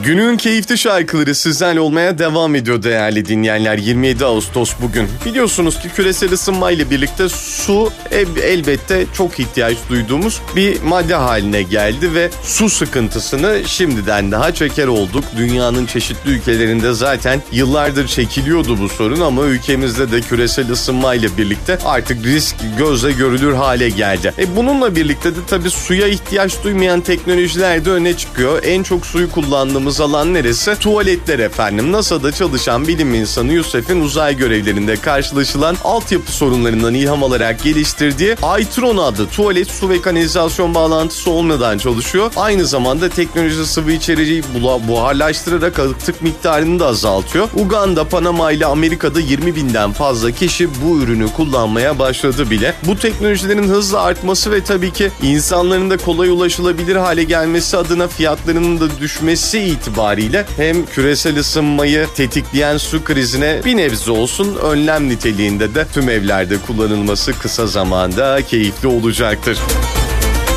Günün keyifli şarkıları sizlerle olmaya devam ediyor değerli dinleyenler. 27 Ağustos bugün. Biliyorsunuz ki küresel ısınmayla birlikte su elbette çok ihtiyaç duyduğumuz bir madde haline geldi ve su sıkıntısını şimdiden daha çeker olduk. Dünyanın çeşitli ülkelerinde zaten yıllardır çekiliyordu bu sorun ama ülkemizde de küresel ısınmayla birlikte artık risk gözle görülür hale geldi. Bununla birlikte de tabii suya ihtiyaç duymayan teknolojiler de öne çıkıyor. En çok suyu kullandığımız alan neresi? Tuvaletler efendim. NASA'da çalışan bilim insanı Youssef'in uzay görevlerinde karşılaşılan altyapı sorunlarından ilham alarak geliştirdiği Aytron adlı tuvalet su ve kanalizasyon bağlantısı olmadan çalışıyor. Aynı zamanda teknoloji sıvı içeriği buharlaştırarak atık miktarını da azaltıyor. Uganda, Panama ile Amerika'da 20.000'den fazla kişi bu ürünü kullanmaya başladı bile. Bu teknolojilerin hızla artması ve tabii ki insanların da kolay ulaşılabilir hale gelmesi adına fiyatlarının da düşmesi itibariyle hem küresel ısınmayı tetikleyen su krizine bir nebze olsun önlem niteliğinde de tüm evlerde kullanılması kısa zamanda keyifli olacaktır.